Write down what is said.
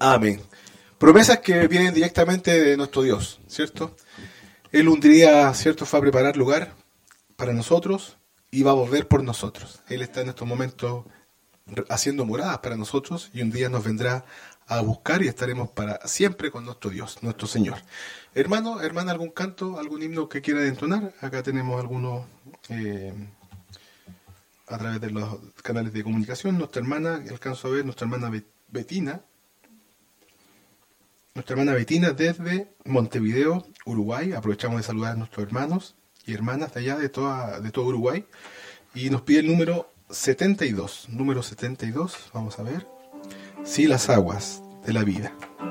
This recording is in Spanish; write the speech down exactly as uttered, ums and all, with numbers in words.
Amén. Promesas que vienen directamente de nuestro Dios, ¿cierto? Él un día, ¿cierto?, fue a preparar lugar para nosotros y va a volver por nosotros. Él está en estos momentos haciendo moradas para nosotros y un día nos vendrá a buscar y estaremos para siempre con nuestro Dios, nuestro Señor. Hermano, hermana, ¿algún canto, algún himno que quiera entonar? Acá tenemos algunos eh, a través de los canales de comunicación. Nuestra hermana, alcanzo a ver, nuestra hermana Betina, nuestra hermana Betina desde Montevideo, Uruguay. Aprovechamos de saludar a nuestros hermanos y hermanas de allá, de, toda, de todo Uruguay. Y nos pide el número setenta y dos. Número setenta y dos, vamos a ver. Sí, las aguas de la vida.